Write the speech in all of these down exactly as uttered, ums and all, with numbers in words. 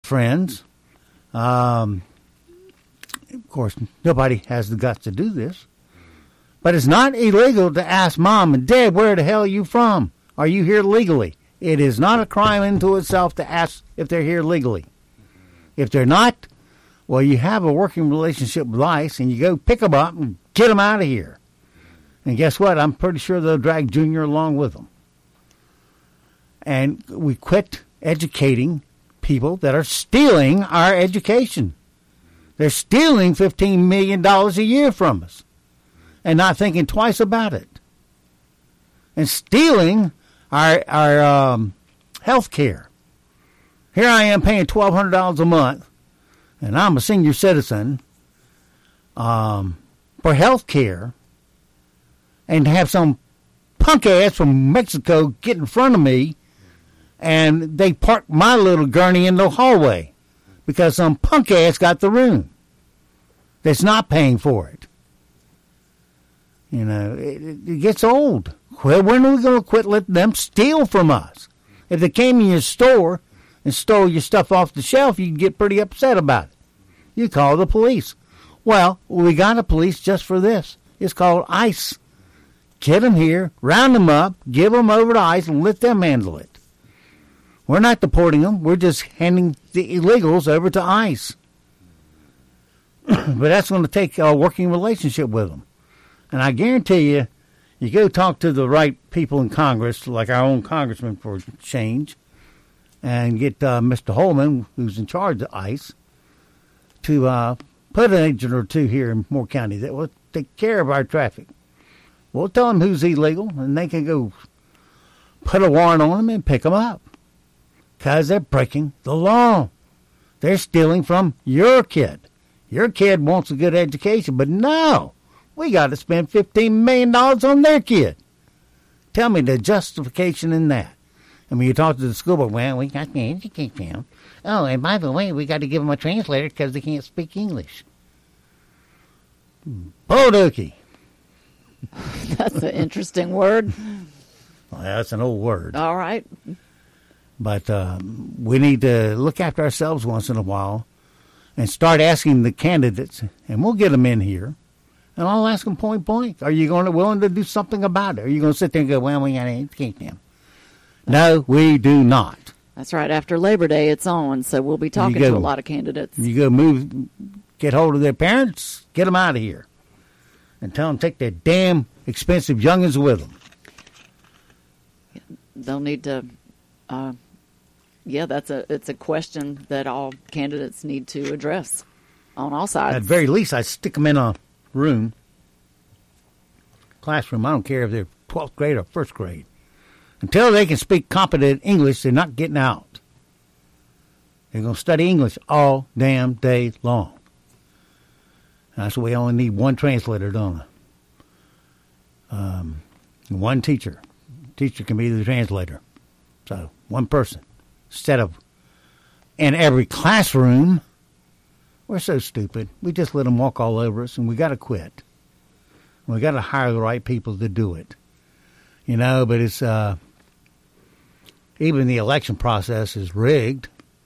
friends. Um, of course, nobody has the guts to do this. But it's not illegal to ask mom and dad, where the hell are you from? Are you here legally? It is not a crime into itself to ask if they're here legally. If they're not, well, you have a working relationship with ICE, and you go pick them up and get them out of here. And guess what? I'm pretty sure they'll drag Junior along with them. And we quit educating people that are stealing our education. They're stealing fifteen million dollars a year from us and not thinking twice about it. And stealing our our um, health care. Here I am paying twelve hundred dollars a month, and I'm a senior citizen, um, for health care, and to have some punk ass from Mexico get in front of me, and they park my little gurney in the hallway because some punk ass got the room that's not paying for it. You know, it, it gets old. Well, when are we going to quit letting them steal from us? If they came in your store and stole your stuff off the shelf, you can get pretty upset about it. You call the police. Well, we got a police just for this. It's called ICE. Get them here, round them up, give them over to ICE, and let them handle it. We're not deporting them. We're just handing the illegals over to ICE. But that's going to take a working relationship with them. And I guarantee you, you go talk to the right people in Congress, like our own congressman for change, and get uh, Mister Holman, who's in charge of ICE, to uh, put an agent or two here in Moore County that will take care of our traffic. We'll tell them who's illegal, and they can go put a warrant on them and pick them up. Because they're breaking the law. They're stealing from your kid. Your kid wants a good education, but no. We got to spend fifteen million dollars on their kid. Tell me the justification in that. And when you talk to the school board, well, we got to educate them. Oh, and by the way, we got to give them a translator because they can't speak English. Bodookie. That's an interesting word. Well, that's an old word. All right. But um, we need to look after ourselves once in a while and start asking the candidates, and we'll get them in here. And I'll ask them point blank, are you going to willing to do something about it? Are you going to sit there and go, well, we got to educate them? No, we do not. That's right. After Labor Day, it's on, so we'll be talking go, to a lot of candidates. You go move, get hold of their parents, get them out of here, and tell them to take their damn expensive youngins with them. They'll need to, uh, yeah, that's a it's a question that all candidates need to address on all sides. At very least, I stick them in a room, classroom. I don't care if they're twelfth grade or first grade. Until they can speak competent English, they're not getting out. They're going to study English all damn day long. And that's why we only need one translator, don't we? Um, one teacher. Teacher can be the translator. So, one person. Instead of in every classroom. We're so stupid. We just let them walk all over us, and we got to quit. We got to hire the right people to do it. You know, but it's, uh, even the election process is rigged.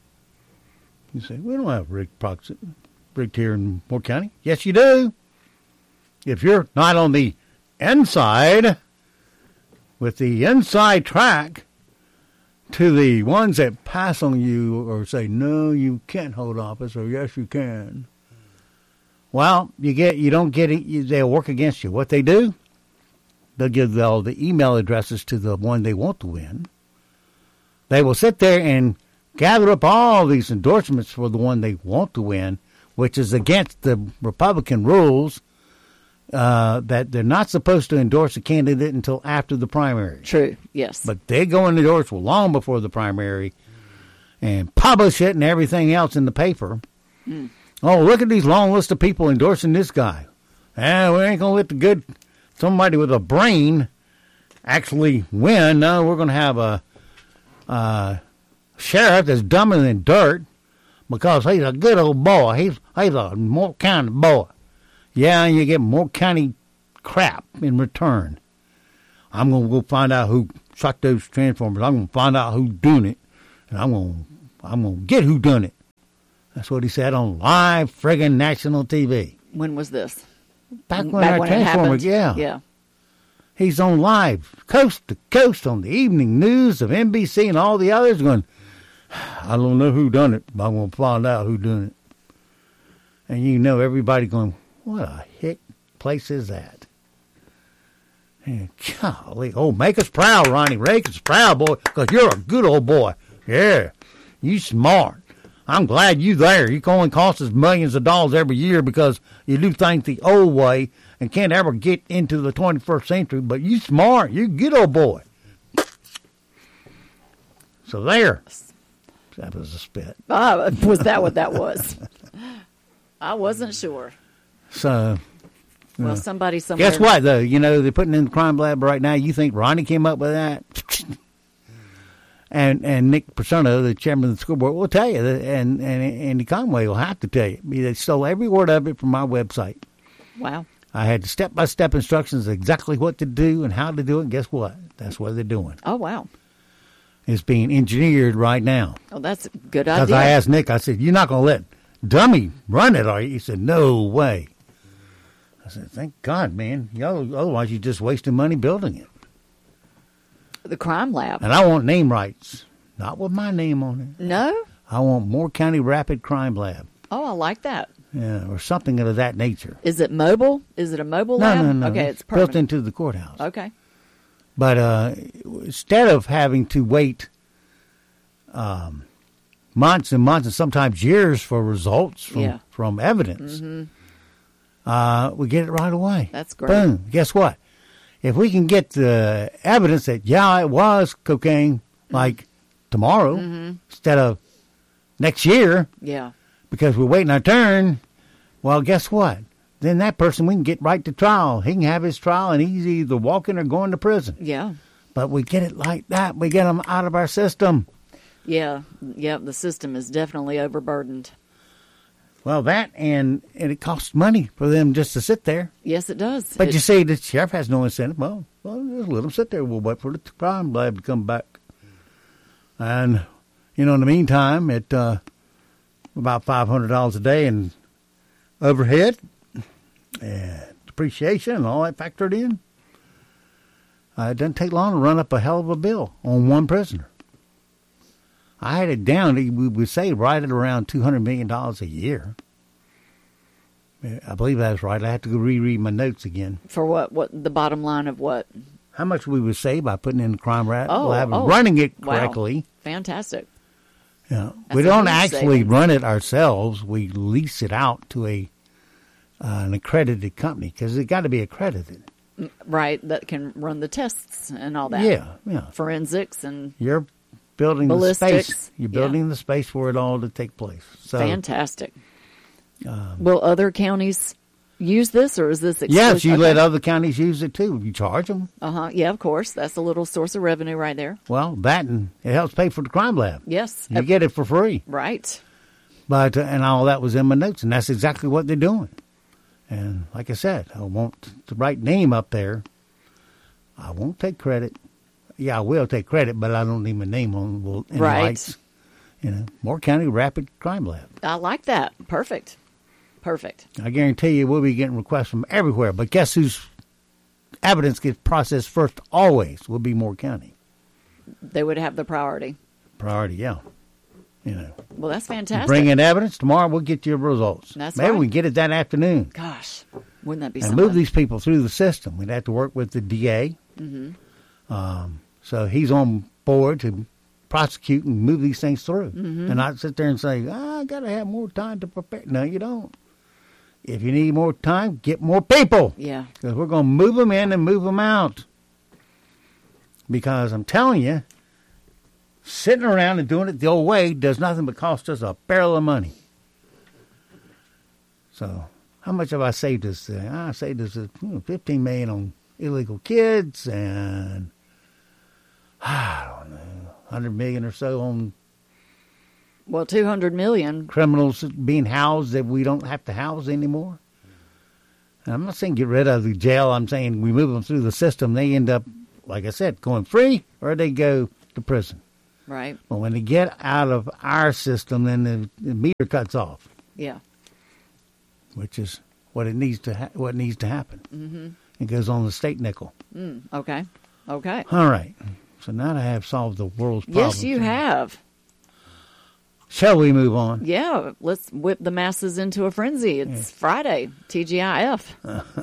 You say, we don't have rigged proxy, rigged here in Moore County. Yes, you do. If you're not on the inside, with the inside track, to the ones that pass on you or say, no, you can't hold office, or yes, you can. Well, you get you don't get it. You, they'll work against you. What they do, they'll give all the email addresses to the one they want to win. They will sit there and gather up all these endorsements for the one they want to win, which is against the Republican rules uh, that they're not supposed to endorse a candidate until after the primary. True, yes. But they go and endorse long before the primary and publish it and everything else in the paper. Mm. Oh, look at these long list of people endorsing this guy. Eh, we ain't going to let the good, somebody with a brain actually win. No, we're going to have a uh, sheriff that's dumber than dirt because he's a good old boy. He's, he's a Moore County boy. Yeah, and you get Moore County crap in return. I'm going to go find out who shot those transformers. I'm going to find out who's doing it, and I'm going to I'm going to get who done it. That's what he said on live friggin' national T V. When was this? Back when Back our when it transformer, happened? yeah. Yeah. He's on live, coast to coast, on the evening news of N B C and all the others going, I don't know who done it, but I'm going to find out who done it. And you know everybody going, what a hick place is that? And golly, oh, make us proud, Ronnie. Make us proud, boy, because you're a good old boy. Yeah, you smart. I'm glad you there. You can only cost us millions of dollars every year because you do things the old way and can't ever get into the twenty-first century, but you smart. You good old boy. So there. That was a spit. Ah, was that what that was? I wasn't sure. So, Well, uh, somebody somewhere. guess what, though? You know, they're putting in the crime lab right now. You think Ronnie came up with that? and and Nick Persona, the chairman of the school board, will tell you, that, and, and Andy Conway will have to tell you. They stole every word of it from my website. Wow. I had step-by-step instructions exactly what to do and how to do it. And guess what? That's what they're doing. Oh, wow. It's being engineered right now. Oh, that's a good Because idea. I asked Nick, I said, you're not going to let Dummy run it, are you? He said, no way. I said, thank God, man. Y'all, otherwise, you're just wasting money building it. The crime lab. And I want name rights. Not with my name on it. No? I want Moore County Rapid Crime Lab. Oh, I like that. Yeah, or something of that nature. Is it mobile? Is it a mobile No, lab? no, no. Okay, it's built permanent. into the courthouse. Okay. But uh, instead of having to wait um, months and months and sometimes years for results from, Yeah. from evidence, Mm-hmm. uh, we get it right away. That's great. Boom. Guess what? If we can get the evidence that, yeah, it was cocaine, like tomorrow, Mm-hmm. instead of next year, Yeah. because we're waiting our turn, well, guess what? Then that person, we can get right to trial. He can have his trial, and he's either walking or going to prison. Yeah. But we get it like that. We get them out of our system. Yeah. Yeah. The system is definitely overburdened. Well, that, and, and it costs money for them just to sit there. Yes, it does. But It- you see, the sheriff has no incentive. Well, well, just let them sit there. We'll wait for the crime lab to come back. And, you know, in the meantime, at uh, about five hundred dollars a day in overhead and depreciation and all that factored in, uh, it doesn't take long to run up a hell of a bill on one prisoner. I had it down, we would say, right at around two hundred million dollars a year. I believe that's right. I have to go reread my notes again. For what? What the bottom line of what? How much we would save by putting in the crime lab, Oh, lab and oh, running it wow. correctly. Fantastic. Yeah. That's We a don't huge actually savings. run it ourselves. We lease it out to a uh, an accredited company because it got to be accredited. Right. That can run the tests and all that. Yeah, yeah. Forensics and You're building the Ballistics, space. You're yeah. building the space for it all to take place. So, fantastic. um, Will other counties use this, or is this exclusive? yes, you let other counties use it too. You charge them. Uh huh. Yeah, of course. That's a little source of revenue right there. Well, that and it helps pay for the crime lab. Yes. You Uh, get it for free. right. But, uh, and all that was in my notes, and that's exactly what they're doing. And like I said, I want the right name up there. I won't take credit. Yeah, I will take credit, but I don't need my name on well, in Right. lights. You know, Moore County Rapid Crime Lab. I like that. Perfect. Perfect. I guarantee you we'll be getting requests from everywhere. But guess whose evidence gets processed first always will be Moore County. They would have the priority. Priority, yeah. You know, Well, that's fantastic. bring in evidence. Tomorrow we'll get you results. That's Maybe right. we can get it that afternoon. Gosh, wouldn't that be And something? move these people through the system. We'd have to work with the D A. Mm-hmm. Um, so he's on board to prosecute and move these things through. Mm-hmm. And not sit there and say, oh, I got to have more time to prepare. No, you don't. If you need more time, get more people. Yeah. Because we're going to move them in and move them out. Because I'm telling you, sitting around and doing it the old way does nothing but cost us a barrel of money. So how much have I saved us? Uh, I saved us uh, fifteen million dollars on illegal kids and I don't know, one hundred million dollars or so on Well, two hundred million. criminals being housed that we don't have to house anymore. And I'm not saying get rid of the jail. I'm saying we move them through the system. They end up, like I said, going free or they go to prison. Right. But when they get out of our system, then the, the meter cuts off. Yeah. Which is what it needs to ha- what needs to happen. Mm-hmm. It goes on the state nickel. Mm, okay. Okay. All right. So now that I have solved the world's problems. Yes, you have. Shall we move on? Yeah. Let's whip the masses into a frenzy. It's yeah. Friday. T G I F.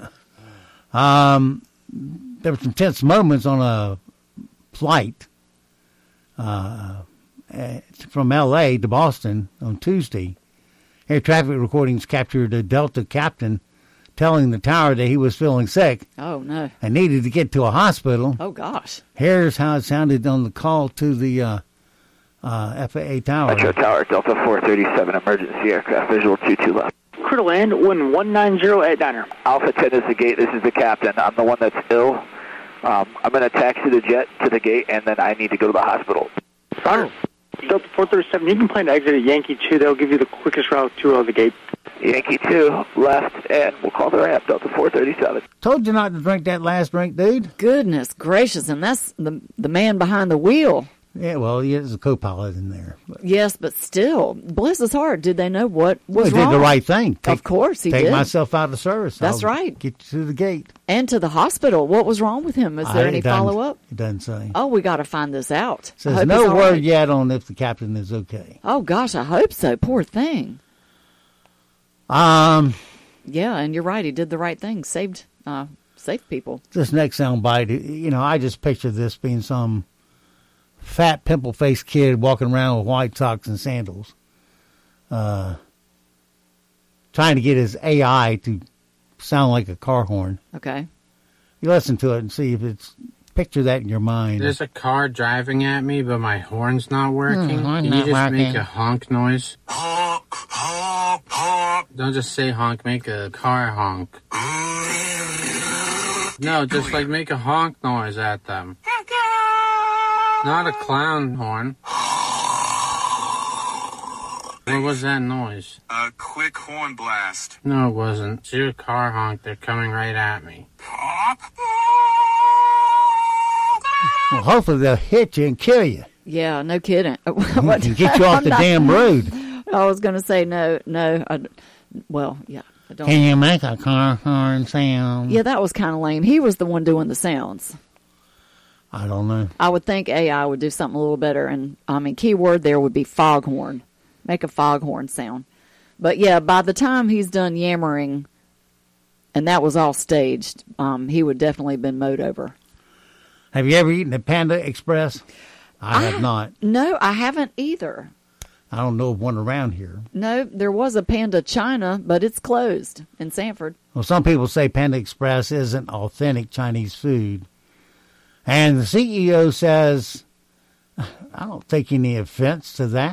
um, there were some tense moments on a flight uh, from L A to Boston on Tuesday. Air traffic recordings captured a Delta captain telling the tower that he was feeling sick. Oh, no. And needed to get to a hospital. Oh, gosh. Here's how it sounded on the call to the uh, uh, F A A tower. Metro Tower, Delta four thirty-seven, emergency aircraft, visual two two left. Crew to land, wind one nine zero at Diner. Alpha ten is the gate, this is the captain. I'm the one that's ill. Um, I'm going to taxi the jet to the gate, and then I need to go to the hospital. Roger. Delta four thirty-seven, you can plan to exit at Yankee two. They'll give you the quickest route to uh, the gate. Yankee two, left, and we'll call the ramp, Delta four thirty-seven. Told you not to drink that last drink, dude. Goodness gracious, and that's the the man behind the wheel. Yeah, well, there's a co-pilot in there. But. Yes, but still, bless his heart, did they know what was well, he wrong? did the right thing. Take, of course he take did. Take myself out of service. That's I'll right. Get you to the gate. And to the hospital. What was wrong with him? Is there I, any follow-up? It doesn't say. Oh, we got to find this out. So there's no word right. yet on if the captain is okay. Oh, gosh, I hope so. Poor thing. Um. Yeah, and you're right. He did the right thing. Saved, uh, saved people. This next soundbite, you know, I just picture this being some fat, pimple-faced kid walking around with white socks and sandals, uh, trying to get his A I to sound like a car horn. Okay. You listen to it and see if it's, picture that in your mind. There's a car driving at me, but my horn's not working. Mm, Can you not just working. make a honk noise? Honk, honk, honk. Don't just say honk, make a car honk. No, just like make a honk noise at them. Not a clown horn. What was that noise? A quick horn blast. No, it wasn't. It's your car honk. They're coming right at me. Well, hopefully they'll hit you and kill you. Yeah, no kidding. What? And get you off the not, damn road. I was going to say no, no. I, well, yeah. I don't. Can you make a car horn sound? Yeah, that was kind of lame. He was the one doing the sounds. I don't know. I would think A I would do something a little better. And, I mean, key word there would be foghorn. Make a foghorn sound. But, yeah, by the time he's done yammering, and that was all staged, um, he would definitely have been mowed over. Have you ever eaten at Panda Express? I, I have not. No, I haven't either. I don't know of one around here. No, there was a Panda China, but it's closed in Sanford. Well, some people say Panda Express isn't authentic Chinese food. And the C E O says, I don't take any offense to that.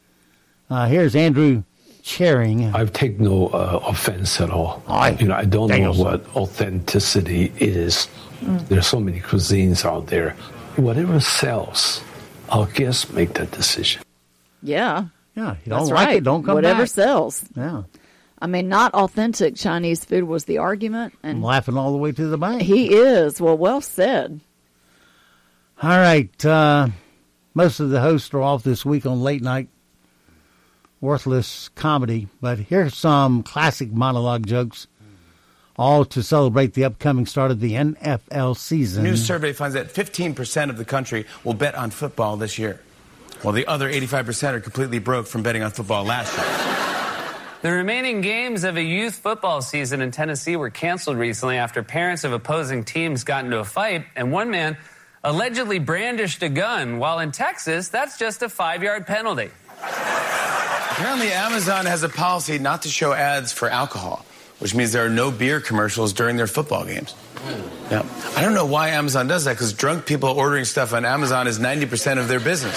Uh, here's Andrew Charing. I take no uh, offense at all. I, you know, I don't Danielson. know what authenticity is. Mm. There's so many cuisines out there. Whatever sells, our guests make that decision. Yeah. Yeah, you don't That's like right. it, don't come Whatever back. sells. Yeah. I mean, not authentic Chinese food was the argument. And I'm laughing all the way to the bank. He is. Well, well said. All right. Uh, most of the hosts are off this week on late night worthless comedy, but here's some classic monologue jokes, all to celebrate the upcoming start of the N F L season. A new survey finds that fifteen percent of the country will bet on football this year, while the other eighty-five percent are completely broke from betting on football last year. The remaining games of a youth football season in Tennessee were canceled recently after parents of opposing teams got into a fight, and one man allegedly brandished a gun, while in Texas, that's just a five-yard penalty. Apparently, Amazon has a policy not to show ads for alcohol, which means there are no beer commercials during their football games. Yeah. I don't know why Amazon does that, because drunk people ordering stuff on Amazon is ninety percent of their business.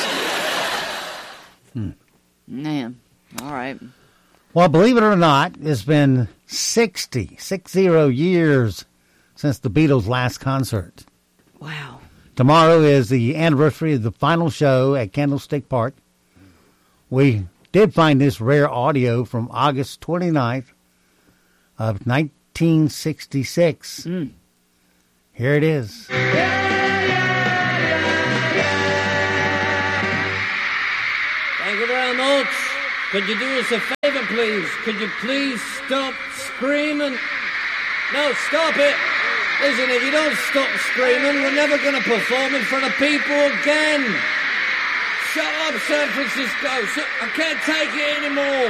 Hmm. Man, all right. Well, believe it or not, it's been sixty, six zero years since the Beatles' last concert. Wow. Tomorrow is the anniversary of the final show at Candlestick Park. We did find this rare audio from August twenty-ninth of nineteen sixty-six. Mm. Here it is. Yeah, yeah, yeah, yeah. Could you do us a favor, please? Could you please stop screaming? No, stop it. Listen, if you don't stop screaming, we're never going to perform in front of people again. Shut up, San Francisco. I can't take it anymore.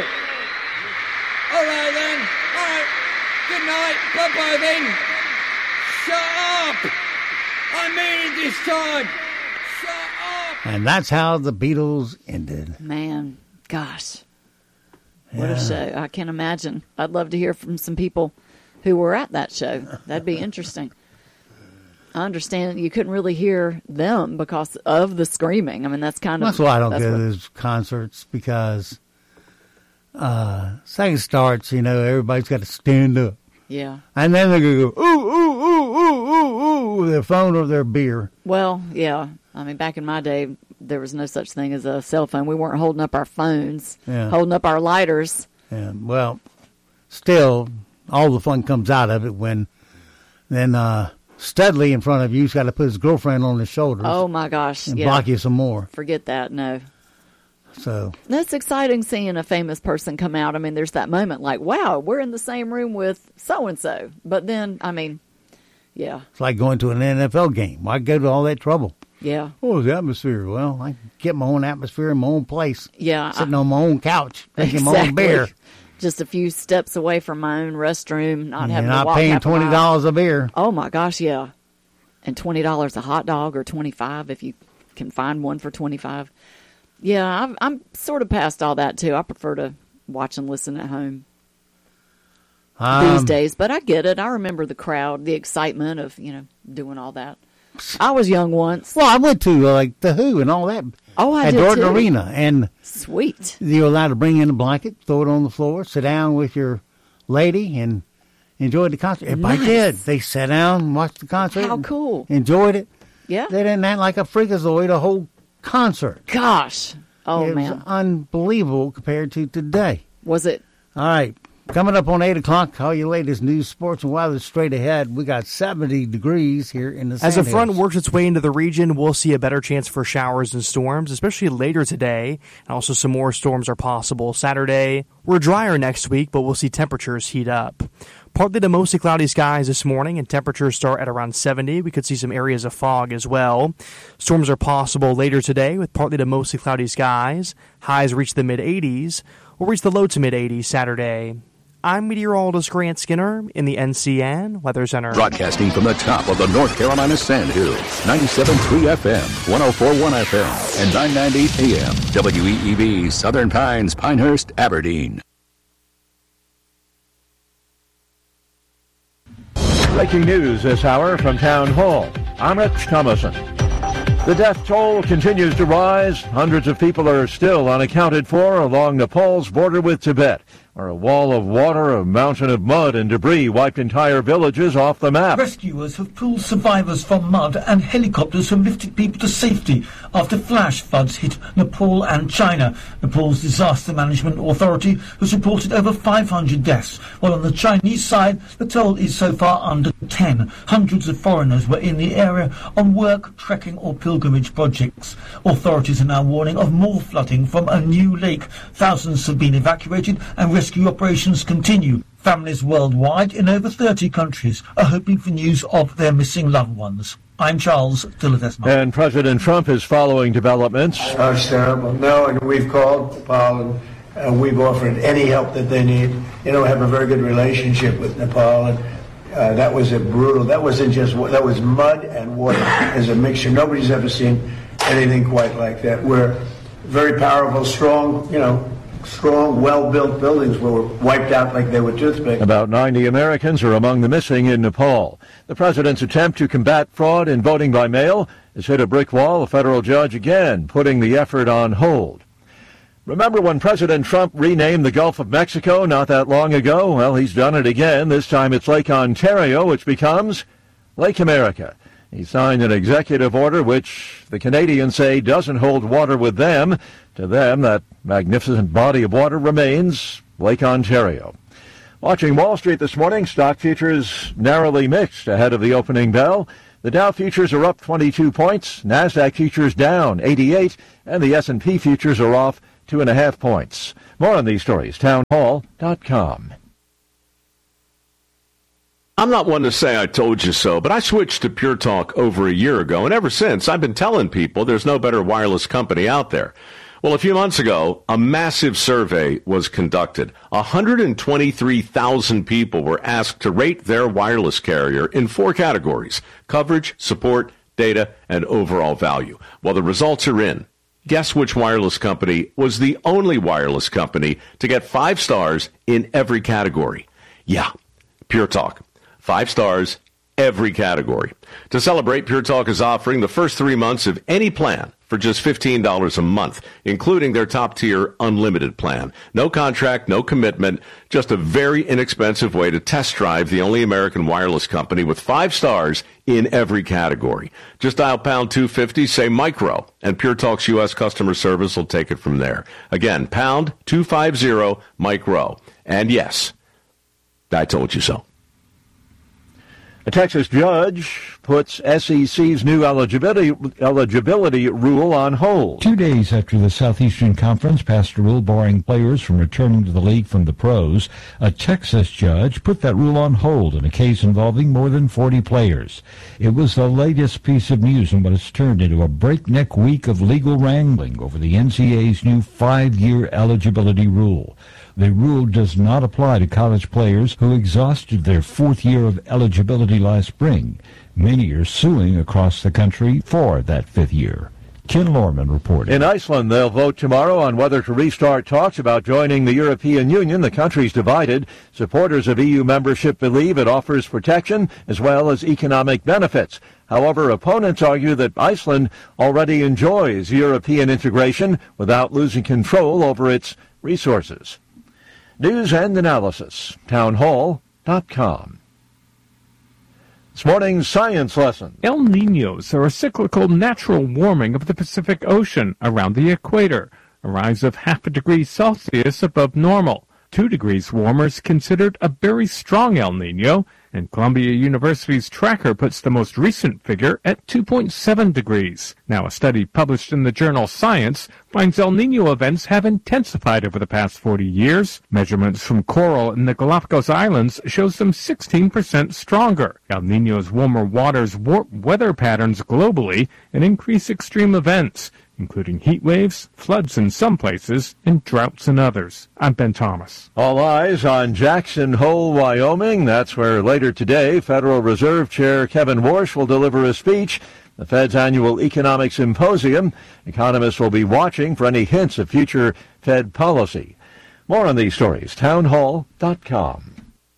All right, then. All right. Good night. Bye-bye, then. Shut up. I mean it this time. Shut up. And that's how the Beatles ended. Man, gosh. What Yeah. a show. I can't imagine. I'd love to hear from some people who were at that show. That'd be interesting. I understand you couldn't really hear them because of the screaming. I mean, that's kind of... That's why I don't that's go to what- those concerts, because uh, second starts, you know, everybody's got to stand up. Yeah. And then they're going to go, ooh, ooh, ooh, ooh, ooh, ooh, their phone or their beer. Well, yeah. I mean, back in my day, there was no such thing as a cell phone. We weren't holding up our phones, Yeah. holding up our lighters. And, well, still, all the fun comes out of it when then uh, Studley in front of you's got to put his girlfriend on his shoulders Oh, my gosh. and Yeah. block you some more. Forget that. No. So, That's exciting seeing a famous person come out. I mean, there's that moment like, wow, we're in the same room with so-and-so. But then, I mean, yeah, it's like going to an N F L game. Why go to all that trouble? yeah, Oh, the atmosphere. Well, I get my own atmosphere in my own place. yeah. Sitting I- on my own couch, drinking my own Exactly. beer. Just a few steps away from my own restroom, not You're having to not walk paying half a mile. twenty dollars a beer. Oh, my gosh, yeah. And twenty dollars a hot dog, or twenty-five if you can find one for twenty-five. Yeah, I'm, I'm sort of past all that, too. I prefer to watch and listen at home these Um, days. But I get it. I remember the crowd, the excitement of, you know, doing all that. I was young once. Well, I went to uh, like the Who and all that Oh, I at did, Jordan too. Arena, and Sweet. you're allowed to bring in a blanket, throw it on the floor, sit down with your lady, and enjoy the concert. Everybody Nice. did. They sat down and watched the concert. How and cool. Enjoyed it. Yeah. They didn't act like a freakazoid a whole concert. Gosh. Oh, it man. was unbelievable compared to today. Was it? All right. Coming up on eight o'clock, all your latest news, sports, and weather straight ahead. We got seventy degrees here in the As a front Sandhills. works its way into the region, we'll see a better chance for showers and storms, especially later today. And also some more storms are possible. Saturday, we're drier next week, but we'll see temperatures heat up. Partly to mostly cloudy skies this morning, and temperatures start at around seventy. We could see some areas of fog as well. Storms are possible later today with partly to mostly cloudy skies. Highs reach the mid-eighties. We'll reach the low to mid-eighties Saturday. I'm meteorologist Grant Skinner in the N C N Weather Center. Broadcasting from the top of the North Carolina Sandhills, ninety-seven point three F M, one oh four point one F M, and nine ninety A M, W E E B, Southern Pines, Pinehurst, Aberdeen. Breaking news this hour from Town Hall. I'm Rich Thomason. The death toll continues to rise. Hundreds of people are still unaccounted for along Nepal's border with Tibet, where a wall of water, a mountain of mud and debris wiped entire villages off the map. Rescuers have pulled survivors from mud, and helicopters have lifted people to safety after flash floods hit Nepal and China. Nepal's Disaster Management Authority has reported over five hundred deaths, while on the Chinese side, the toll is so far under ten. Hundreds of foreigners were in the area on work, trekking or pilgrimage projects. Authorities are now warning of more flooding from a new lake. Thousands have been evacuated, and rescue operations continue. Families worldwide in over thirty countries are hoping for news of their missing loved ones. I'm Charles Dilladesma. And President Trump is following developments. Oh, it's terrible. No, and we've called Nepal, and uh, we've offered any help that they need. You know, we have a very good relationship with Nepal, and uh, that was a brutal, that wasn't just, that was mud and water as a mixture. Nobody's ever seen anything quite like that. We're very powerful, strong, you know, strong, well-built buildings were wiped out like they were toothpicks. About ninety Americans are among the missing in Nepal. The president's attempt to combat fraud in voting by mail has hit a brick wall. A federal judge again putting the effort on hold. Remember when President Trump renamed the Gulf of Mexico not that long ago? Well, he's done it again. This time it's Lake Ontario, which becomes Lake America. He signed an executive order which the Canadians say doesn't hold water with them. To them, that magnificent body of water remains Lake Ontario. Watching Wall Street this morning, stock futures narrowly mixed ahead of the opening bell. The Dow futures are up twenty-two points, NASDAQ futures down eighty-eight, and the S and P futures are off two and a half points. More on these stories, town hall dot com. I'm not one to say I told you so, but I switched to Pure Talk over a year ago, and ever since I've been telling people there's no better wireless company out there. Well, a few months ago, a massive survey was conducted. one hundred twenty-three thousand people were asked to rate their wireless carrier in four categories: coverage, support, data, and overall value. Well, the results are in. Guess which wireless company was the only wireless company to get five stars in every category? Yeah, Pure Talk. Five stars, every category. To celebrate, Pure Talk is offering the first three months of any plan for just fifteen dollars a month, including their top-tier unlimited plan. No contract, no commitment, just a very inexpensive way to test drive the only American wireless company with five stars in every category. Just dial pound two fifty, say micro, and Pure Talk's U S customer service will take it from there. Again, pound two fifty, micro. And yes, I told you so. A Texas judge puts S E C's new eligibility eligibility rule on hold. Two days after the Southeastern Conference passed a rule barring players from returning to the league from the pros, a Texas judge put that rule on hold in a case involving more than forty players. It was the latest piece of news in what has turned into a breakneck week of legal wrangling over the N C double A's new five-year eligibility rule. The rule does not apply to college players who exhausted their fourth year of eligibility last spring. Many are suing across the country for that fifth year. Ken Lorman reported. In Iceland, they'll vote tomorrow on whether to restart talks about joining the European Union. The country's divided. Supporters of E U membership believe it offers protection as well as economic benefits. However, opponents argue that Iceland already enjoys European integration without losing control over its resources. News and analysis, town hall dot com. This morning's science lesson. El Niños are a cyclical natural warming of the Pacific Ocean around the equator, a rise of half a degree Celsius above normal. Two degrees warmer is considered a very strong El Niño, and Columbia University's tracker puts the most recent figure at two point seven degrees. Now, a study published in the journal Science finds El Niño events have intensified over the past forty years. Measurements from coral in the Galapagos Islands shows them sixteen percent stronger. El Niño's warmer waters warp weather patterns globally and increase extreme events, including heat waves, floods in some places, and droughts in others. I'm Ben Thomas. All eyes on Jackson Hole, Wyoming. That's where later today Federal Reserve Chair Kevin Warsh will deliver a speech. The Fed's annual economic symposium. Economists will be watching for any hints of future Fed policy. More on these stories, town hall dot com.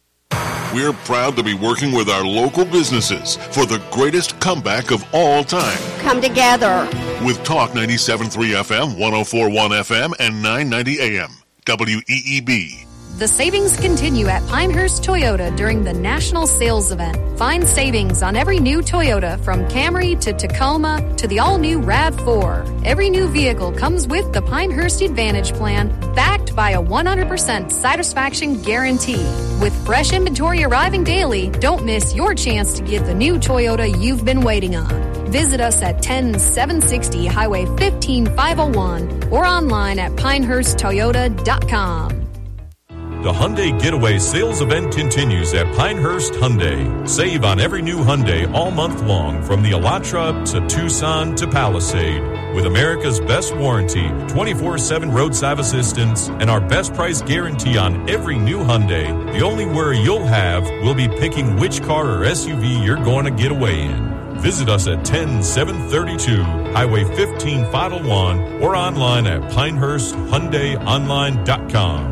We're proud to be working with our local businesses for the greatest comeback of all time. Come together. With Talk ninety-seven point three F M, one oh four point one F M, and nine ninety A M. W E E B. The savings continue at Pinehurst Toyota during the National Sales Event. Find savings on every new Toyota, from Camry to Tacoma to the all-new RAV four. Every new vehicle comes with the Pinehurst Advantage Plan, backed by a one hundred percent satisfaction guarantee. With fresh inventory arriving daily, don't miss your chance to get the new Toyota you've been waiting on. Visit us at ten seven sixty Highway fifteen five oh one or online at pinehurst toyota dot com. The Hyundai Getaway sales event continues at Pinehurst Hyundai. Save on every new Hyundai all month long, from the Elantra to Tucson to Palisade. With America's best warranty, twenty-four seven roadside assistance, and our best price guarantee on every new Hyundai, the only worry you'll have will be picking which car or S U V you're going to get away in. Visit us at ten seven thirty-two Highway fifteen five oh one or online at pinehurst hyundai online dot com.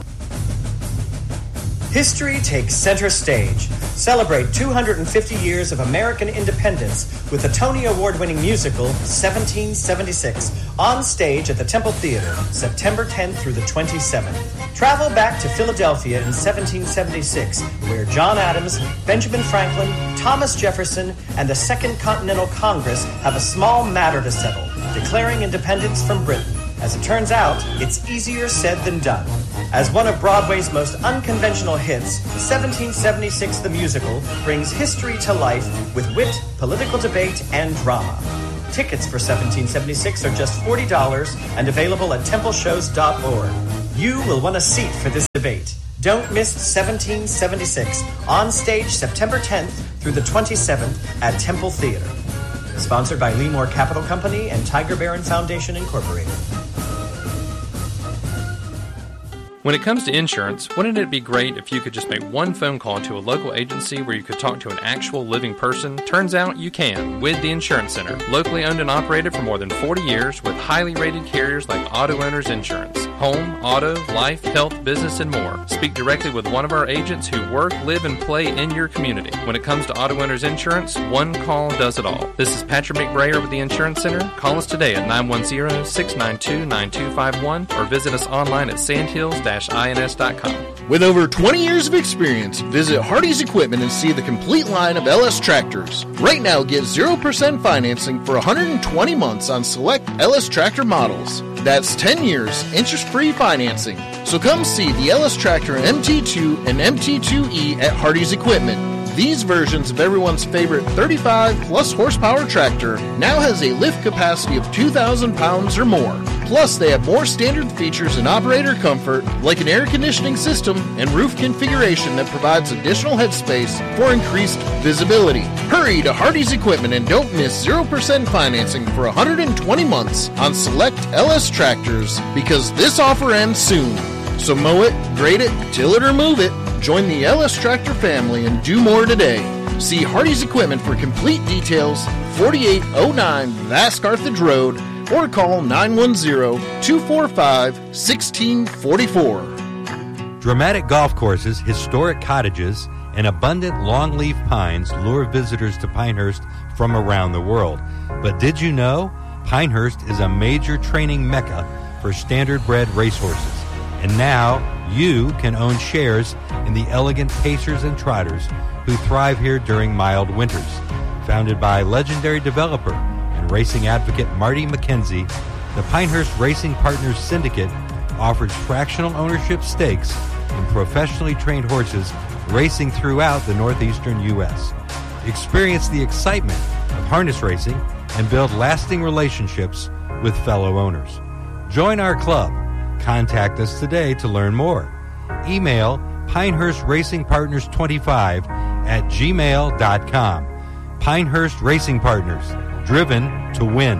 History takes center stage. Celebrate two hundred fifty years of American independence with the Tony Award-winning musical seventeen seventy-six on stage at the Temple Theater, September tenth through the twenty-seventh. Travel back to Philadelphia in seventeen seventy-six, where John Adams, Benjamin Franklin, Thomas Jefferson, and the Second Continental Congress have a small matter to settle, declaring independence from Britain. As it turns out, it's easier said than done. As one of Broadway's most unconventional hits, seventeen seventy-six the Musical brings history to life with wit, political debate, and drama. Tickets for seventeen seventy-six are just forty dollars and available at temple shows dot org. You will want a seat for this debate. Don't miss seventeen seventy-six, on stage September tenth through the twenty-seventh at Temple Theater. Sponsored by Leemore Capital Company and Tiger Barron Foundation, Incorporated. When it comes to insurance, wouldn't it be great if you could just make one phone call to a local agency where you could talk to an actual living person? Turns out you can with the Insurance Center, locally owned and operated for more than forty years with highly rated carriers like Auto Owners Insurance. Home, auto, life, health, business, and more. Speak directly with one of our agents who work, live, and play in your community. When it comes to Auto Owners Insurance, one call does it all. This is Patrick McBrayer with the Insurance Center. Call us today at nine one zero, six nine two, nine two five one or visit us online at sandhills dash ins dot com. With over twenty years of experience, visit Hardy's Equipment and see the complete line of L S tractors. Right now, get zero percent financing for one hundred twenty months on select L S tractor models. That's ten years, interest-free financing. So come see the L S Tractor M T two and M T two E at Hardy's Equipment. These versions of everyone's favorite thirty-five plus horsepower tractor now has a lift capacity of two thousand pounds or more. Plus, they have more standard features and operator comfort, like an air conditioning system and roof configuration that provides additional headspace for increased visibility. Hurry to Hardy's Equipment and don't miss zero percent financing for one hundred twenty months on select L S tractors, because this offer ends soon. So mow it, grade it, till it or move it. Join the L S Tractor family and do more today. See Hardy's Equipment for complete details, forty-eight oh nine Vask Carthage Road, or call nine one zero, two four five, one six four four. Dramatic golf courses, historic cottages, and abundant longleaf pines lure visitors to Pinehurst from around the world. But did you know Pinehurst is a major training mecca for standard-bred racehorses? And now you can own shares in the elegant pacers and trotters who thrive here during mild winters. Founded by legendary developer and racing advocate Marty McKenzie, the Pinehurst Racing Partners Syndicate offers fractional ownership stakes in professionally trained horses racing throughout the northeastern U S. Experience the excitement of harness racing and build lasting relationships with fellow owners. Join our club. Contact us today to learn more. Email Pinehurst Racing Partners twenty-five at gmail dot com. Pinehurst Racing Partners, driven to win.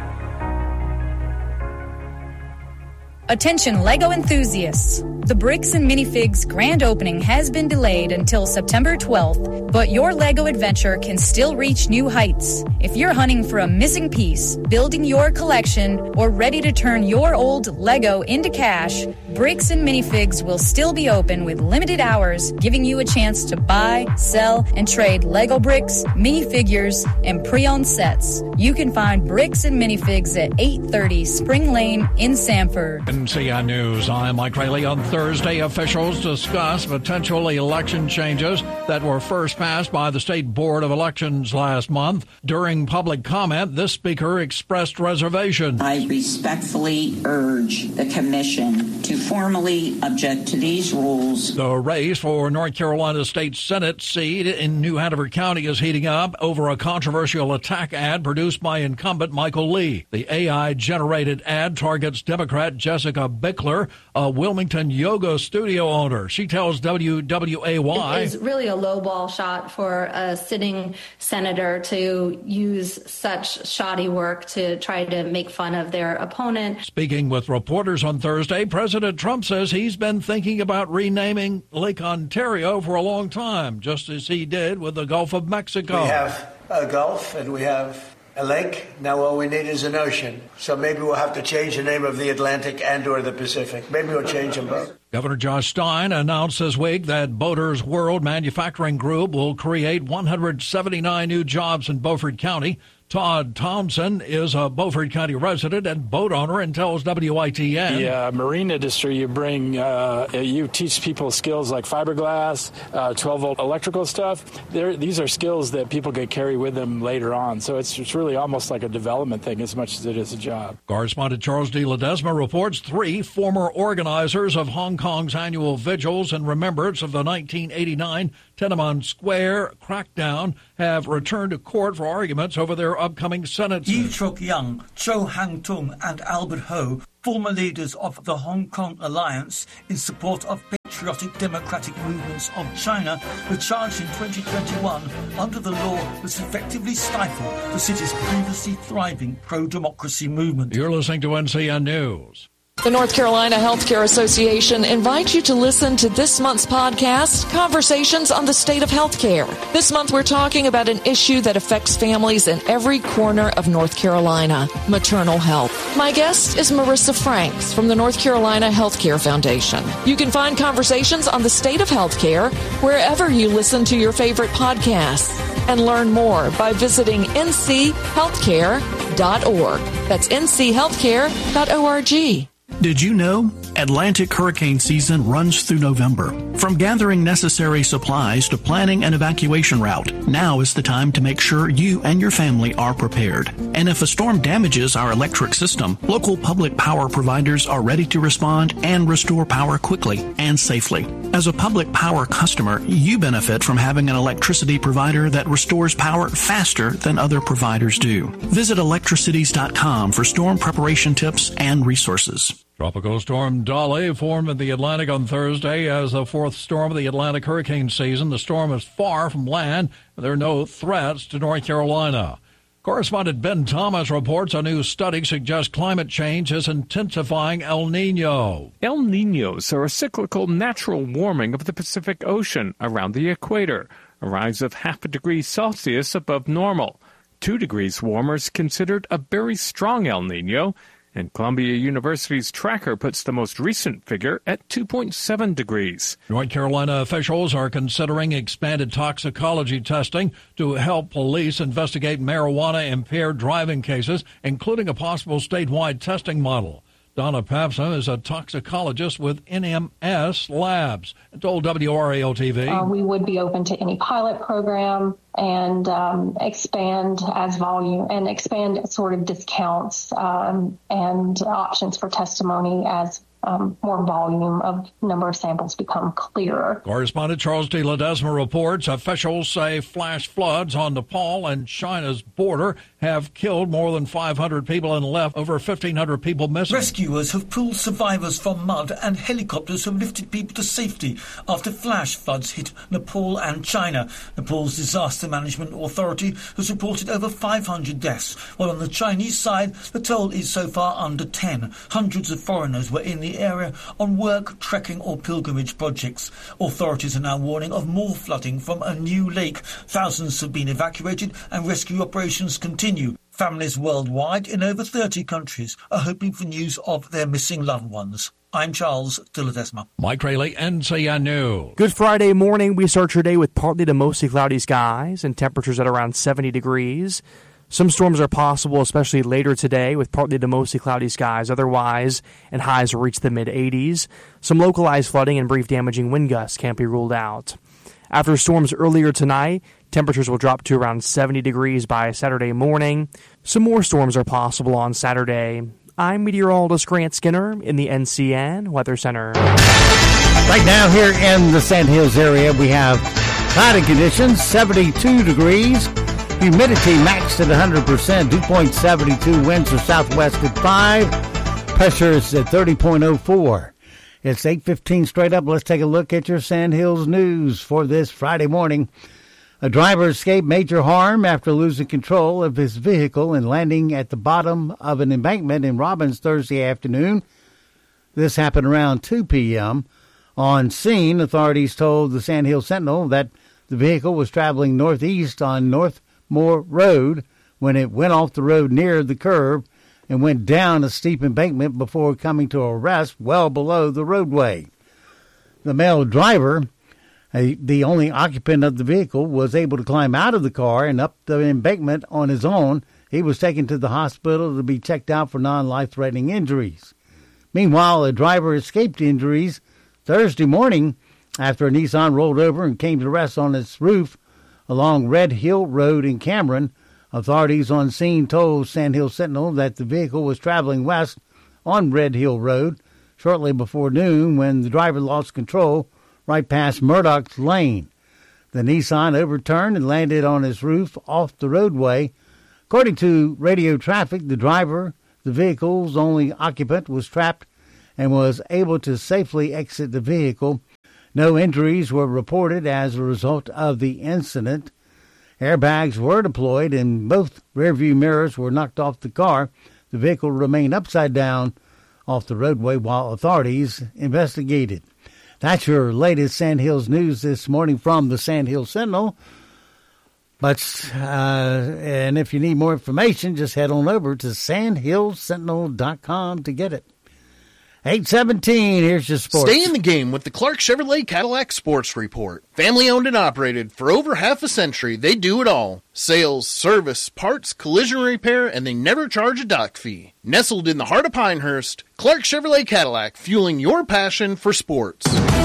Attention LEGO enthusiasts. The Bricks and Minifigs grand opening has been delayed until September twelfth, but your LEGO adventure can still reach new heights. If you're hunting for a missing piece, building your collection, or ready to turn your old LEGO into cash, Bricks and Minifigs will still be open with limited hours, giving you a chance to buy, sell, and trade LEGO bricks, minifigures, and pre-owned sets. You can find Bricks and Minifigs at eight thirty Spring Lane in Sanford. N C I News, I'm Mike Rayleigh. On Thursday, officials discuss potential election changes that were first passed by the State Board of Elections last month. During public comment, this speaker expressed reservation. I respectfully urge the Commission to formally object to these rules. The race for North Carolina State Senate seat in New Hanover County is heating up over a controversial attack ad produced by incumbent Michael Lee. The A I-generated ad targets Democrat Jessica Bickler, a Wilmington yoga studio owner. She tells W W A Y. It is really a lowball shot for a sitting senator to use such shoddy work to try to make fun of their opponent. Speaking with reporters on Thursday, President Trump says he's been thinking about renaming Lake Ontario for a long time, just as he did with the Gulf of Mexico. We have a Gulf and we have a lake. Now all we need is an ocean. So maybe we'll have to change the name of the Atlantic and or the Pacific. Maybe we'll change them both. Governor Josh Stein announced this week that Boaters World Manufacturing Group will create one hundred seventy-nine new jobs in Beaufort County. Todd Thompson is a Beaufort County resident and boat owner and tells W I T N. The uh, marine industry, you bring, uh, you teach people skills like fiberglass, uh, twelve-volt electrical stuff. They're, these are skills that people can carry with them later on. So it's, it's really almost like a development thing as much as it is a job. Correspondent Charles D. Ledesma reports three former organizers of Hong Kong's annual vigils in remembrance of the nineteen eighty-nine Tiananmen Square crackdown have returned to court for arguments over their their upcoming Senate. Yi Chok-young, Cho Hang-tung and Albert Ho, former leaders of the Hong Kong Alliance in support of patriotic democratic movements of China, were charged in twenty twenty-one under the law that effectively stifled the city's previously thriving pro-democracy movement. You're listening to N C N News. The North Carolina Healthcare Association invites you to listen to this month's podcast, Conversations on the State of Healthcare. This month we're talking about an issue that affects families in every corner of North Carolina, maternal health. My guest is Marissa Franks from the North Carolina Healthcare Foundation. You can find Conversations on the State of Healthcare wherever you listen to your favorite podcasts, and learn more by visiting n c healthcare dot org. That's n c healthcare dot org. Did you know? Atlantic hurricane season runs through November. From gathering necessary supplies to planning an evacuation route, now is the time to make sure you and your family are prepared. And if a storm damages our electric system, local public power providers are ready to respond and restore power quickly and safely. As a public power customer, you benefit from having an electricity provider that restores power faster than other providers do. Visit electricities dot com for storm preparation tips and resources. Tropical storm Dolly formed in the Atlantic on Thursday as the fourth storm of the Atlantic hurricane season. The storm is far from land, and there are no threats to North Carolina. Correspondent Ben Thomas reports a new study suggests climate change is intensifying El Nino. El Ninos are a cyclical natural warming of the Pacific Ocean around the equator, a rise of half a degree Celsius above normal. Two degrees warmer is considered a very strong El Nino, and Columbia University's tracker puts the most recent figure at two point seven degrees. North Carolina officials are considering expanded toxicology testing to help police investigate marijuana-impaired driving cases, including a possible statewide testing model. Donna Papson is a toxicologist with N M S Labs and told W R A L T V. Uh, we would be open to any pilot program and um, expand as volume and expand sort of discounts um, and options for testimony as um, more volume of number of samples become clearer. Correspondent Charles D. Ledesma reports officials say flash floods on Nepal and China's border have killed more than five hundred people and left over fifteen hundred people missing. Rescuers have pulled survivors from mud and helicopters have lifted people to safety after flash floods hit Nepal and China. Nepal's Disaster Management Authority has reported over five hundred deaths, while on the Chinese side, the toll is so far under ten. Hundreds of foreigners were in the area on work, trekking or pilgrimage projects. Authorities are now warning of more flooding from a new lake. Thousands have been evacuated and rescue operations continue. Families worldwide in over thirty countries are hoping for news of their missing loved ones. I'm Charles de Ledesma. Mike Rayleigh, N C N News. Good Friday morning. We start your day with partly to mostly cloudy skies and temperatures at around seventy degrees. Some storms are possible, especially later today, with partly to mostly cloudy skies. Otherwise, and highs will reach the mid-eighties. Some localized flooding and brief damaging wind gusts can't be ruled out. After storms earlier tonight, temperatures will drop to around seventy degrees by Saturday morning. Some more storms are possible on Saturday. I'm meteorologist Grant Skinner in the N C N Weather Center. Right now here in the Sand Hills area, we have cloudy conditions, seventy-two degrees. Humidity maxed at one hundred percent, dew point seventy-two, winds are southwest at five. Pressure is at thirty point oh four. It's eight fifteen straight up. Let's take a look at your Sand Hills news for this Friday morning. A driver escaped major harm after losing control of his vehicle and landing at the bottom of an embankment in Robbins Thursday afternoon. This happened around two p.m. On scene, authorities told the Sand Hill Sentinel that the vehicle was traveling northeast on Northmore Road when it went off the road near the curve and went down a steep embankment before coming to a rest well below the roadway. The male driver, the only occupant of the vehicle, was able to climb out of the car and up the embankment on his own. He was taken to the hospital to be checked out for non-life-threatening injuries. Meanwhile, a driver escaped injuries Thursday morning after a Nissan rolled over and came to rest on its roof along Red Hill Road in Cameron. Authorities on scene told Sand Hill Sentinel that the vehicle was traveling west on Red Hill Road shortly before noon when the driver lost control right past Murdoch's Lane. The Nissan overturned and landed on its roof off the roadway. According to radio traffic, the driver, the vehicle's only occupant, was trapped and was able to safely exit the vehicle. No injuries were reported as a result of the incident. Airbags were deployed and both rearview mirrors were knocked off the car. The vehicle remained upside down off the roadway while authorities investigated. That's your latest Sand Hills news this morning from the Sand Hills Sentinel. But, uh, and if you need more information, just head on over to sand hills sentinel dot com to get it. eight seventeen, here's your sports. Stay in the game with the Clark Chevrolet Cadillac Sports Report. Family owned and operated for over half a century, they do it all. Sales, service, parts, collision repair, and they never charge a dock fee. Nestled in the heart of Pinehurst, Clark Chevrolet Cadillac, fueling your passion for sports.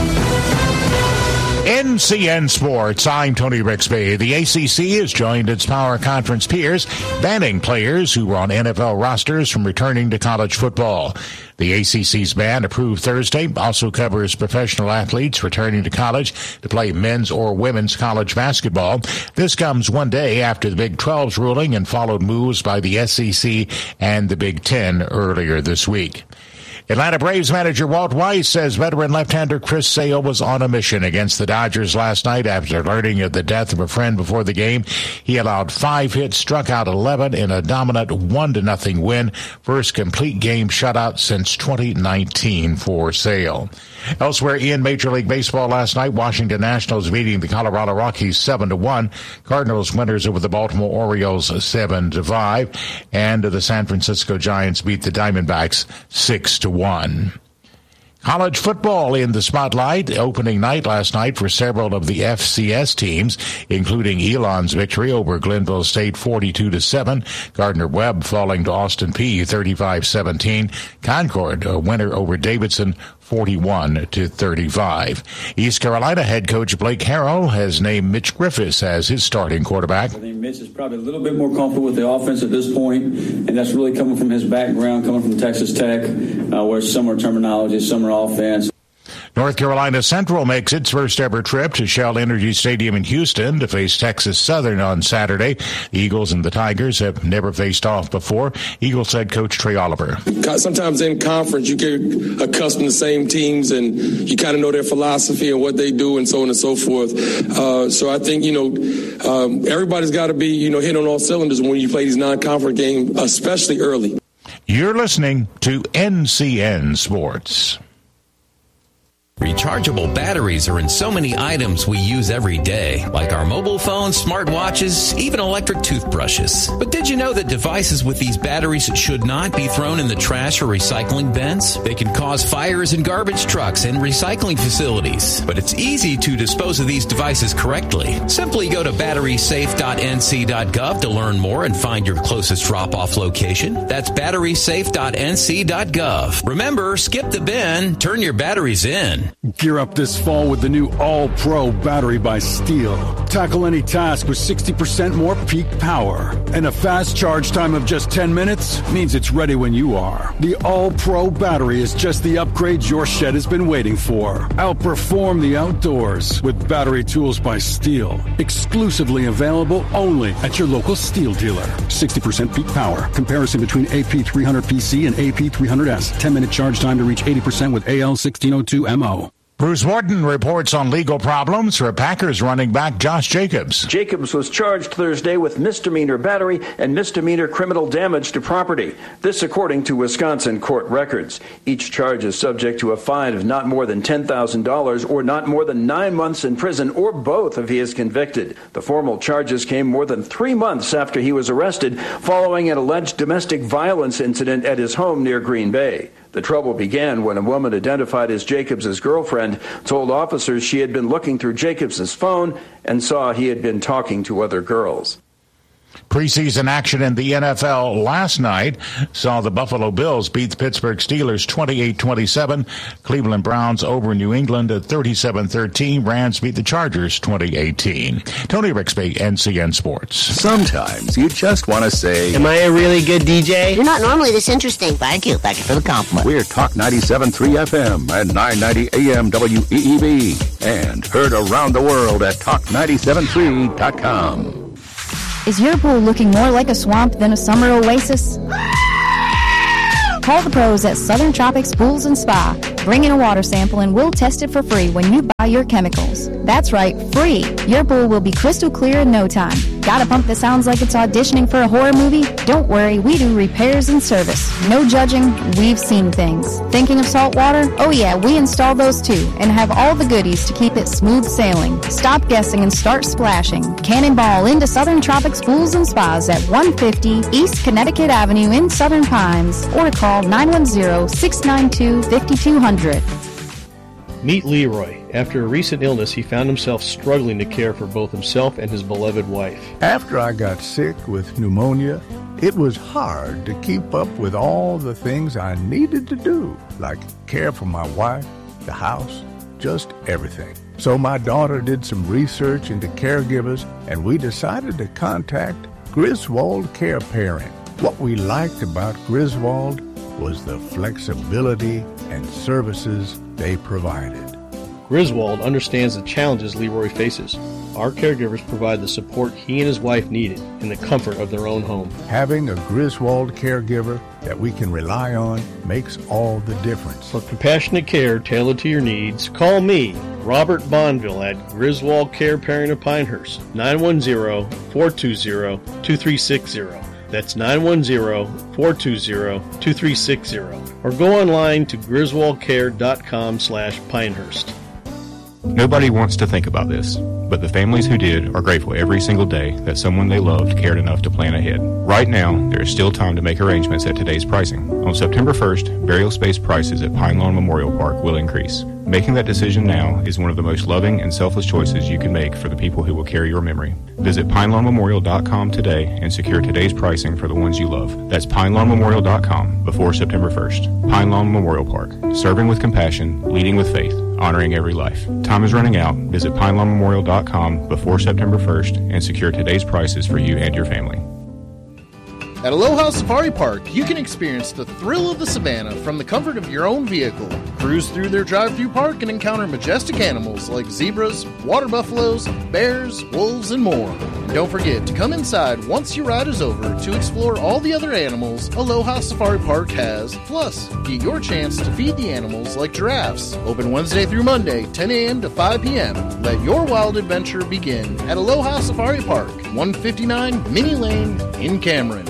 N C N Sports, I'm Tony Rixby. The A C C has joined its power conference peers, banning players who were on N F L rosters from returning to college football. The A C C's ban, approved Thursday, also covers professional athletes returning to college to play men's or women's college basketball. This comes one day after the Big twelve's ruling and followed moves by the S E C and the Big Ten earlier this week. Atlanta Braves manager Walt Weiss says veteran left-hander Chris Sale was on a mission against the Dodgers last night after learning of the death of a friend before the game. He allowed five hits, struck out eleven in a dominant one to nothing win. First complete game shutout since twenty nineteen for Sale. Elsewhere in Major League Baseball last night, Washington Nationals beating the Colorado Rockies seven to one. Cardinals winners over the Baltimore Orioles seven to five. And the San Francisco Giants beat the Diamondbacks six to one. College football in the spotlight. Opening night last night for several of the F C S teams, including Elon's victory over Glenville State forty-two to seven. Gardner-Webb falling to Austin Peay thirty-five seventeen. Concord, a winner over Davidson forty-one to thirty-five. East Carolina head coach Blake Harrell has named Mitch Griffiths as his starting quarterback. I think Mitch is probably a little bit more comfortable with the offense at this point, and that's really coming from his background, coming from Texas Tech, uh, where some are terminology, some are offense. North Carolina Central makes its first ever trip to Shell Energy Stadium in Houston to face Texas Southern on Saturday. The Eagles and the Tigers have never faced off before. Eagles head coach Trey Oliver. Sometimes in conference you get accustomed to the same teams and you kind of know their philosophy and what they do and so on and so forth. Uh, so I think, you know, um, everybody's got to be, you know, hit on all cylinders when you play these non-conference games, especially early. You're listening to N C N Sports. Rechargeable batteries are in so many items we use every day, like our mobile phones, smartwatches, even electric toothbrushes. But did you know that devices with these batteries should not be thrown in the trash or recycling bins? They can cause fires in garbage trucks and recycling facilities. But it's easy to dispose of these devices correctly. Simply go to battery safe dot n c dot gov to learn more and find your closest drop-off location. That's battery safe dot n c dot gov. Remember, skip the bin, turn your batteries in. Gear up this fall with the new All-Pro battery by Steel. Tackle any task with sixty percent more peak power. And a fast charge time of just ten minutes means it's ready when you are. The All-Pro battery is just the upgrade your shed has been waiting for. Outperform the outdoors with battery tools by Steel. Exclusively available only at your local Steel dealer. sixty percent peak power. Comparison between A P three hundred P C and A P three hundred S. ten minute charge time to reach eighty percent with A L sixteen oh two M O. Bruce Morton reports on legal problems for Packers running back Josh Jacobs. Jacobs was charged Thursday with misdemeanor battery and misdemeanor criminal damage to property. This according to Wisconsin court records. Each charge is subject to a fine of not more than ten thousand dollars or not more than nine months in prison or both if he is convicted. The formal charges came more than three months after he was arrested following an alleged domestic violence incident at his home near Green Bay. The trouble began when a woman identified as Jacobs' girlfriend told officers she had been looking through Jacobs' phone and saw he had been talking to other girls. Preseason action in the N F L last night saw the Buffalo Bills beat the Pittsburgh Steelers twenty-eight twenty-seven. Cleveland Browns over New England at thirty-seven thirteen. Rams beat the Chargers twenty eighteen. Tony Rixby, N C N Sports. Sometimes you just want to say, am I a really good D J? You're not normally this interesting. Thank you. Thank you for the compliment. We're Talk ninety-seven point three F M and nine ninety A M W E E B and heard around the world at talk ninety-seven three dot com. Is your pool looking more like a swamp than a summer oasis? Call the pros at Southern Tropics Pools and Spa. Bring in a water sample and we'll test it for free when you buy your chemicals. That's right, free. Your pool will be crystal clear in no time. Got a pump that sounds like it's auditioning for a horror movie? Don't worry, we do repairs and service. No judging, we've seen things. Thinking of salt water? Oh yeah, we install those too and have all the goodies to keep it smooth sailing. Stop guessing and start splashing. Cannonball into Southern Tropics Pools and Spas at one fifty East Connecticut Avenue in Southern Pines or call nine one zero, six nine two, five two zero zero. Meet Leroy. After a recent illness, he found himself struggling to care for both himself and his beloved wife. After I got sick with pneumonia, it was hard to keep up with all the things I needed to do, like care for my wife, the house, just everything. So my daughter did some research into caregivers, and we decided to contact Griswold Care Parent. What we liked about Griswold was the flexibility and services they provided. Griswold understands the challenges Leroy faces. Our caregivers provide the support he and his wife needed in the comfort of their own home. Having a Griswold caregiver that we can rely on makes all the difference. For compassionate care tailored to your needs, call me, Robert Bonville, at Griswold Care Parent of Pinehurst, nine one zero, four two zero, two three six zero. That's nine one zero, four two zero, two three six zero. Or go online to griswoldcare.com slash Pinehurst. Nobody wants to think about this, but the families who did are grateful every single day that someone they loved cared enough to plan ahead. Right now, there is still time to make arrangements at today's pricing. On September first, burial space prices at Pine Lawn Memorial Park will increase. Making that decision now is one of the most loving and selfless choices you can make for the people who will carry your memory. Visit pine lawn memorial dot com today and secure today's pricing for the ones you love. That's pine lawn memorial dot com before September first. Pine Lawn Memorial Park, serving with compassion, leading with faith, honoring every life. Time is running out. Visit pine lawn memorial dot com before September first and secure today's prices for you and your family. At Aloha Safari Park, you can experience the thrill of the savannah from the comfort of your own vehicle. Cruise through their drive-through park and encounter majestic animals like zebras, water buffaloes, bears, wolves, and more. And don't forget to come inside once your ride is over to explore all the other animals Aloha Safari Park has. Plus, get your chance to feed the animals like giraffes. Open Wednesday through Monday, ten a.m. to five p.m. Let your wild adventure begin at Aloha Safari Park, one fifty-nine Minnie Lane in Cameron.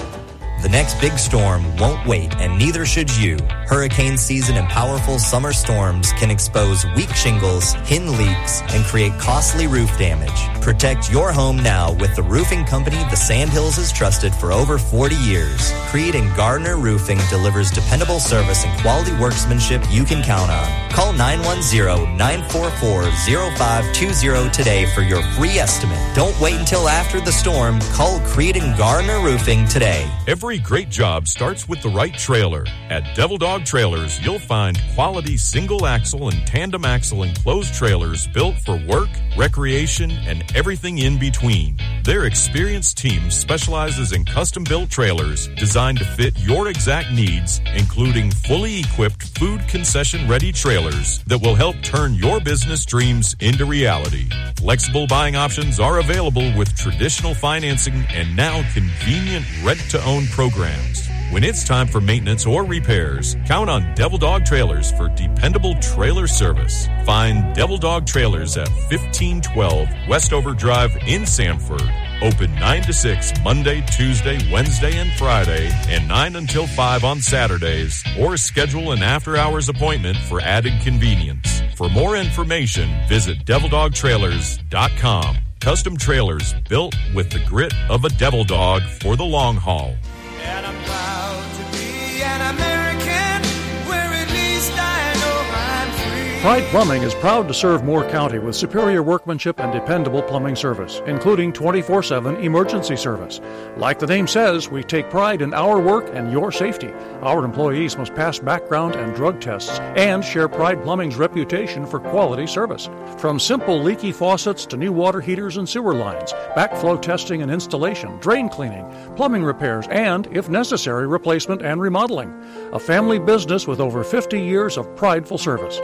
The next big storm won't wait, and neither should you. Hurricane season and powerful summer storms can expose weak shingles, hin leaks, and create costly roof damage. Protect your home now with the roofing company the Sandhills has trusted for over forty years. Creed and Gardner Roofing delivers dependable service and quality workmanship you can count on. Call nine one zero, nine four four, zero five two zero today for your free estimate. Don't wait until after the storm. Call Creed and Gardner Roofing today. Every great job starts with the right trailer. At Devil Dog Trailers, you'll find quality single axle and tandem axle enclosed trailers built for work, recreation, and everything in between. Their experienced team specializes in custom-built trailers designed to fit your exact needs, including fully equipped food concession-ready trailers that will help turn your business dreams into reality. Flexible buying options are available with traditional financing and now convenient rent-to-own programs. When it's time for maintenance or repairs, count on Devil Dog Trailers for dependable trailer service. Find Devil Dog Trailers at fifteen twelve Westover Drive in Sanford. Open nine to six Monday, Tuesday, Wednesday, and Friday, and nine until five on Saturdays, or schedule an after-hours appointment for added convenience. For more information, visit devil dog trailers dot com. Custom trailers built with the grit of a devil dog for the long haul. And I'm proud to be an American, where at least I know I'm free. Pride Plumbing is proud to serve Moore County with superior workmanship and dependable plumbing service, including twenty-four seven emergency service. Like the name says, we take pride in our work and your safety. Our employees must pass background and drug tests and share Pride Plumbing's reputation for quality service. From simple leaky faucets to new water heaters and sewer lines, backflow testing and installation, drain cleaning, plumbing repairs, and, if necessary, replacement and remodeling. A family business with over fifty years of prideful service. Go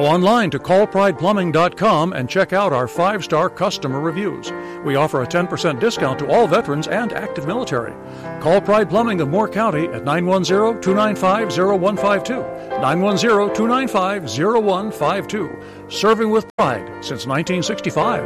Go online to call pride plumbing dot com and check out our five-star customer reviews. We offer a ten percent discount to all veterans and active military. Call Pride Plumbing of Moore County at nine one zero, two nine five, zero one five two. nine one zero, two nine five, zero one five two. Serving with pride since nineteen sixty-five.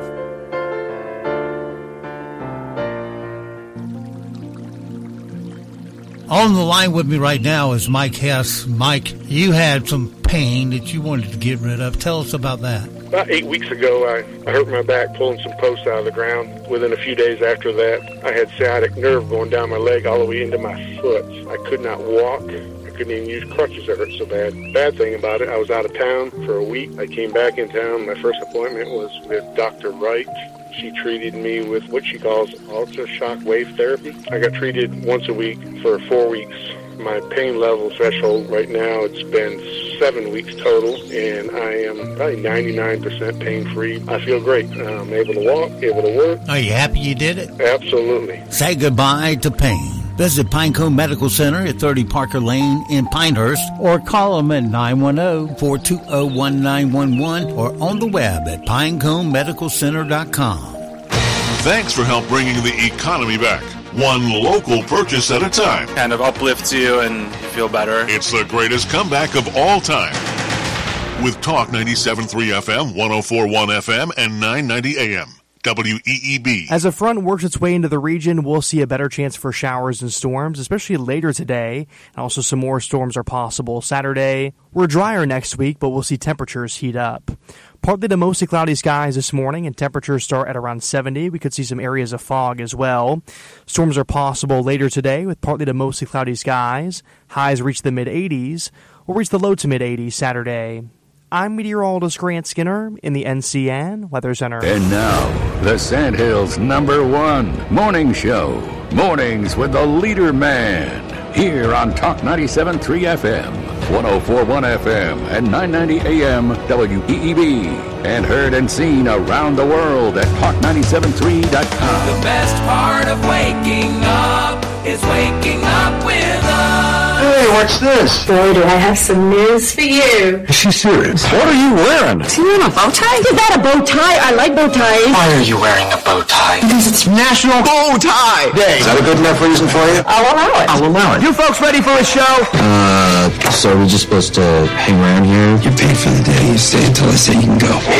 On the line with me right now is Mike Hess. Mike, you had some pain that you wanted to get rid of. Tell us about that. About eight weeks ago, I, I hurt my back pulling some posts out of the ground. Within a few days after that, I had sciatic nerve going down my leg all the way into my foot. I could not walk. I couldn't even use crutches. It hurt so bad. Bad thing about it, I was out of town for a week. I came back in town. My first appointment was with Doctor Wright. She treated me with what she calls ultra-shock wave therapy. I got treated once a week for four weeks. My pain level threshold right now, it's been seven weeks total, and I am probably ninety-nine percent pain-free. I feel great. I'm able to walk, able to work. Are you happy you did it? Absolutely. Say goodbye to pain. Visit Pinecone Medical Center at thirty Parker Lane in Pinehurst, or call them at nine one zero, four two zero, one nine one one, or on the web at pinecone medical center dot com. Thanks for help bringing the economy back. One local purchase at a time. Kind of uplifts you and you feel better. It's the greatest comeback of all time. With Talk ninety-seven point three F M, one oh four point one F M, and nine ninety A M. W E E B. As a front works its way into the region, we'll see a better chance for showers and storms, especially later today. And also some more storms are possible Saturday. We're drier next week, but we'll see temperatures heat up. Partly to mostly cloudy skies this morning, and temperatures start at around seventy. We could see some areas of fog as well. Storms are possible later today with partly to mostly cloudy skies. Highs reach the mid-eighties. We'll reach the low to mid-eighties Saturday. I'm meteorologist Grant Skinner in the N C N Weather Center. And now, the Sandhills' number one morning show. Mornings with the Leader Man. Here on Talk ninety-seven point three F M, one oh four point one F M, and nine ninety A M W E E B. And heard and seen around the world at talk ninety-seven point three dot com. The best part of waking up is waking up with us. Hey, what's this? Boy, do I have some news for you. Is she serious? What are you wearing? Do you want a bow tie? Is that a bow tie? I like bow ties. Why are you wearing a bow tie? Because it's National Bow Tie Day. Is that a good enough reason for you? I'll allow it. I'll allow it. You folks ready for a show? Uh, so are we just supposed to hang around here? You're paid for the day. You stay until I say you can go.